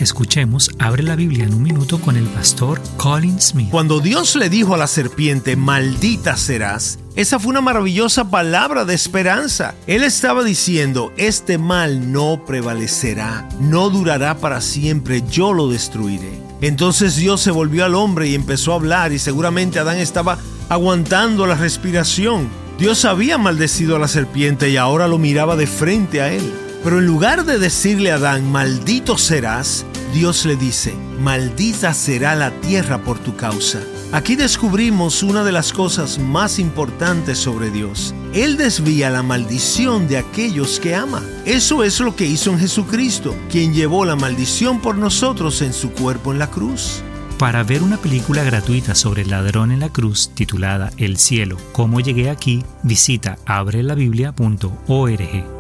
Escuchemos Abre la Biblia en un minuto con el pastor Colin Smith. Cuando Dios le dijo a la serpiente, maldita serás, esa fue una maravillosa palabra de esperanza. Él estaba diciendo, este mal no prevalecerá, no durará para siempre, yo lo destruiré. Entonces Dios se volvió al hombre y empezó a hablar, y seguramente Adán estaba aguantando la respiración. Dios había maldecido a la serpiente y ahora lo miraba de frente a él. Pero en lugar de decirle a Adán, maldito serás, Dios le dice, maldita será la tierra por tu causa. Aquí descubrimos una de las cosas más importantes sobre Dios. Él desvía la maldición de aquellos que ama. Eso es lo que hizo en Jesucristo, quien llevó la maldición por nosotros en su cuerpo en la cruz. Para ver una película gratuita sobre el ladrón en la cruz titulada El cielo, ¿cómo llegué aquí?, visita abrelabiblia.org.